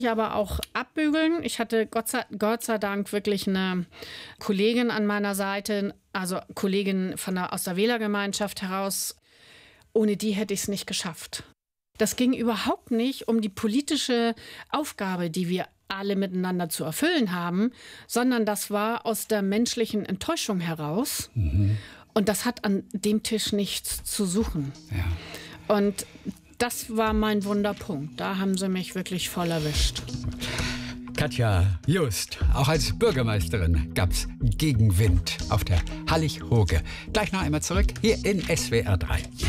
Aber auch abbügeln. Ich hatte Gott sei Dank wirklich eine Kollegin an meiner Seite, also Kollegin aus der Wählergemeinschaft heraus. Ohne die hätte ich es nicht geschafft. Das ging überhaupt nicht um die politische Aufgabe, die wir alle miteinander zu erfüllen haben, sondern das war aus der menschlichen Enttäuschung heraus. Und das hat an dem Tisch nichts zu suchen. Ja. Und das war mein Wunderpunkt. Da haben sie mich wirklich voll erwischt. Katja Just, auch als Bürgermeisterin gab's Gegenwind auf der Hallig-Hooge. Gleich noch einmal zurück hier in SWR 3.